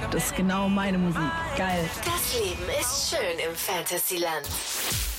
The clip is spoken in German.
Das ist genau meine Musik. Geil. Das Leben ist schön im Fantasyland.